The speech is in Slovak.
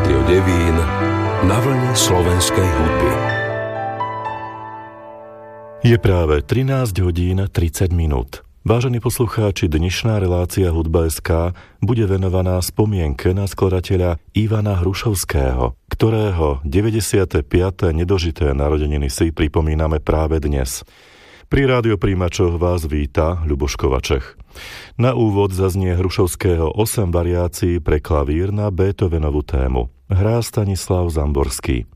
Rádio Devín na vlne slovenskej hudby. Je práve 13 hodín 30 minút. Vážení poslucháči, dnešná relácia Hudba.sk bude venovaná spomienke na skladateľa Ivana Hrušovského, ktorého 95. nedožité narodeniny si pripomíname práve dnes. Pri rádiopríjimačoch vás víta Ľuboš Kovaček. Na úvod zaznie Hrušovského 8 variácií pre klavír na Beethovenovú tému. Hrá Stanislav Zamborský.